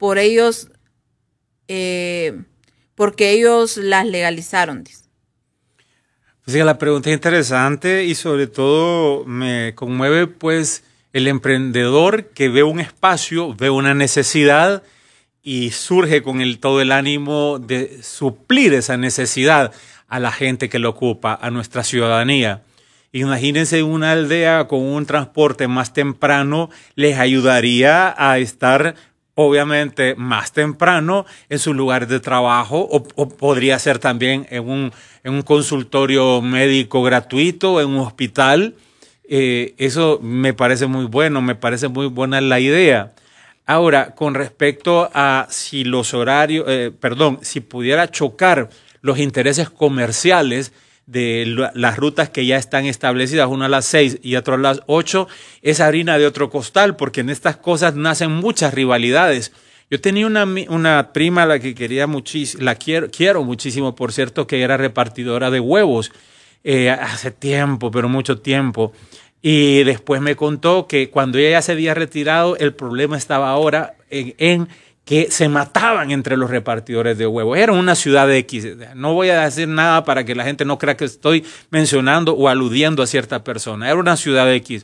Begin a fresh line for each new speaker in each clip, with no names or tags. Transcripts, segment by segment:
por ellos, porque ellos las legalizaron, dice.
Pues sí, la pregunta es interesante y sobre todo me conmueve pues el emprendedor que ve un espacio, ve una necesidad y surge con todo el ánimo de suplir esa necesidad a la gente que lo ocupa, a nuestra ciudadanía. Imagínense una aldea con un transporte más temprano, les ayudaría a estar obviamente más temprano en sus lugares de trabajo o podría ser también en un consultorio médico gratuito, en un hospital. Eso me parece muy bueno, me parece muy buena la idea. Ahora, con respecto a si los horarios, si pudiera chocar los intereses comerciales de las rutas que ya están establecidas, una a las 6 y otra a las 8, es harina de otro costal, porque en estas cosas nacen muchas rivalidades. Yo tenía una prima a la que quería muchísimo, quiero muchísimo, por cierto, que era repartidora de huevos hace tiempo, pero mucho tiempo. Y después me contó que cuando ella ya se había retirado, el problema estaba ahora en que se mataban entre los repartidores de huevos. Era una ciudad X. No voy a decir nada para que la gente no crea que estoy mencionando o aludiendo a cierta persona. Era una ciudad X.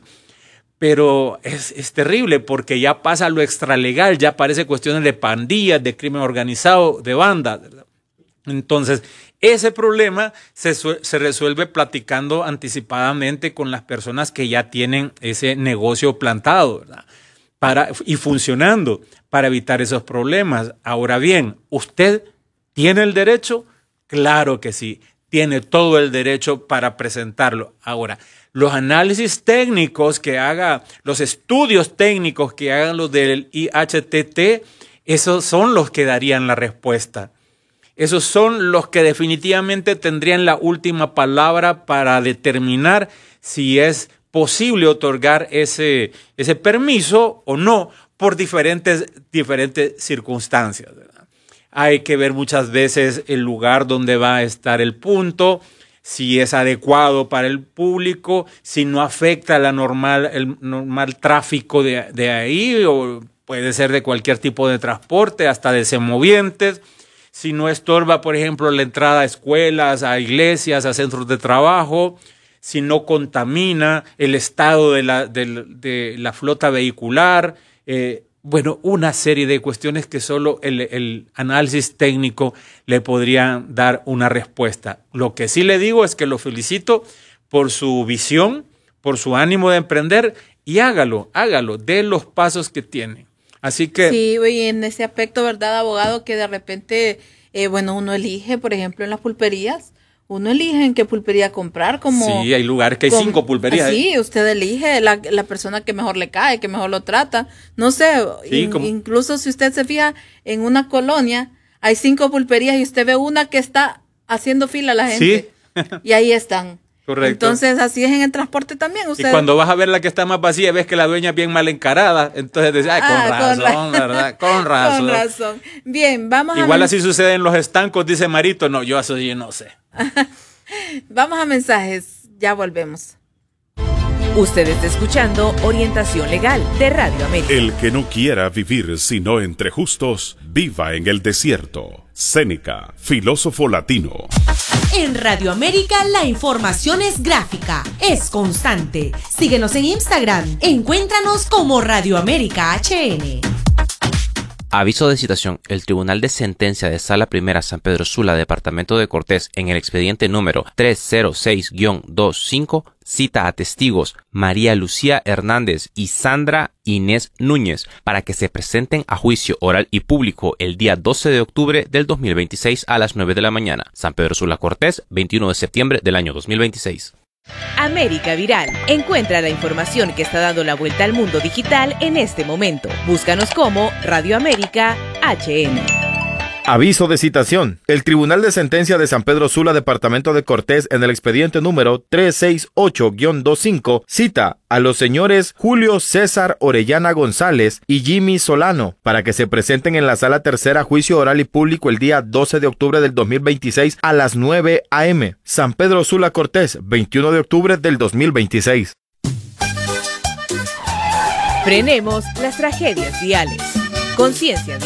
Pero es terrible porque ya pasa lo extralegal, ya aparece cuestiones de pandillas, de crimen organizado, de bandas. Entonces, ese problema se resuelve platicando anticipadamente con las personas que ya tienen ese negocio plantado, ¿verdad? Y funcionando para evitar esos problemas. Ahora bien, ¿usted tiene el derecho? Claro que sí, tiene todo el derecho para presentarlo. Ahora, los análisis técnicos que haga, los estudios técnicos que hagan los del IHTT, esos son los que darían la respuesta. Esos son los que definitivamente tendrían la última palabra para determinar si es posible otorgar ese permiso o no por diferentes circunstancias, ¿verdad? Hay que ver muchas veces el lugar donde va a estar el punto, si es adecuado para el público, si no afecta el normal tráfico de ahí, o puede ser de cualquier tipo de transporte, hasta de semovientes. Si no estorba, por ejemplo, la entrada a escuelas, a iglesias, a centros de trabajo, si no contamina el estado de la flota vehicular, una serie de cuestiones que solo el análisis técnico le podría dar una respuesta. Lo que sí le digo es que lo felicito por su visión, por su ánimo de emprender y hágalo, dé los pasos que tiene. Así que...
Sí, y en ese aspecto, ¿verdad, abogado? Que de repente, uno elige, por ejemplo, en las pulperías, uno elige en qué pulpería comprar.
Sí, hay lugares que hay 5 pulperías.
Sí, usted elige la persona que mejor le cae, que mejor lo trata. No sé, sí, incluso si usted se fija en una colonia, hay 5 pulperías y usted ve una que está haciendo fila a la gente. Sí. Y ahí están.
Correcto.
Entonces, así es en el transporte también.
Y cuando vas a ver la que está más vacía, ves que la dueña es bien mal encarada. Entonces dices, con razón, ¿verdad? Con razón.
Con razón. Bien, vamos
Igual así sucede en los estancos, dice Marito. No, yo eso yo no sé.
Vamos a mensajes. Ya volvemos.
Usted está escuchando Orientación Legal de Radio América.
El que no quiera vivir sino entre justos, viva en el desierto. Séneca, filósofo latino.
En Radio América la información es gráfica, es constante. Síguenos en Instagram. Encuéntranos como Radio América HN.
Aviso de citación. El Tribunal de Sentencia de Sala Primera San Pedro Sula, Departamento de Cortés, en el expediente número 306-25, cita a testigos María Lucía Hernández y Sandra Inés Núñez para que se presenten a juicio oral y público el día 12 de octubre del 2026 a las 9 de la mañana. San Pedro Sula Cortés, 21 de septiembre del año 2026.
América Viral. Encuentra la información que está dando la vuelta al mundo digital en este momento. Búscanos como Radio América HN.
Aviso de citación. El Tribunal de Sentencia de San Pedro Sula, Departamento de Cortés, en el expediente número 368-25, cita a los señores Julio César Orellana González y Jimmy Solano para que se presenten en la Sala Tercera a juicio oral y público el día 12 de octubre del 2026 a las 9 a.m. San Pedro Sula Cortés, 21 de octubre del 2026.
Frenemos las tragedias viales. Conciencia